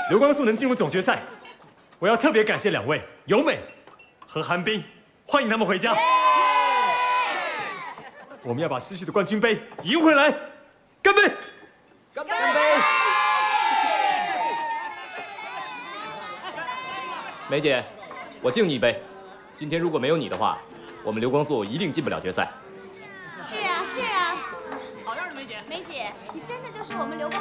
刘光素能进入总决赛，我要特别感谢2位由美和韩冰，欢迎他们回家。我们要把失去的冠军杯赢回来，干杯！ 干杯！梅姐，我敬你一杯。今天如果没有你的话，我们刘光素一定进不了决赛。 是啊，是啊。好样的，梅姐！梅姐，你真的就是我们刘光。